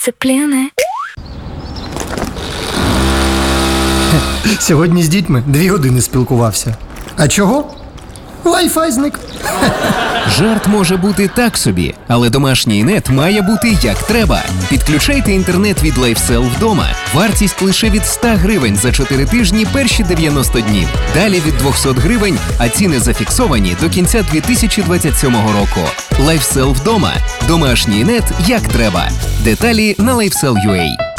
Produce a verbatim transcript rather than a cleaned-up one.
Цепліни. Сьогодні з дітьми дві години спілкувався. А чого? Wi-Fi зник. Жарт може бути так собі, але домашній нет має бути як треба. Підключайте інтернет від LifeSell вдома. Вартість лише від ста гривень за чотири тижні перші дев'яносто днів. Далі від двісті гривень, а ціни зафіксовані до кінця дві тисячі двадцять сьомого року. LifeSell вдома. Домашній нет як треба. Деталі на LifeSell точка ю а.